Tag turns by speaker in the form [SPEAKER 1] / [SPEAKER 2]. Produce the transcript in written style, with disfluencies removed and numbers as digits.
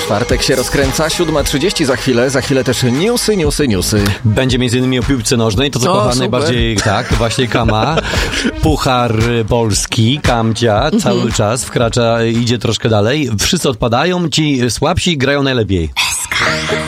[SPEAKER 1] Czwartek się rozkręca, 7:30 za chwilę też newsy.
[SPEAKER 2] Będzie m.in. o piłce nożnej, to co kocha najbardziej, tak, właśnie Kama. Puchar Polski, Kamcia, cały czas wkracza, idzie troszkę dalej. Wszyscy odpadają, ci słabsi grają najlepiej.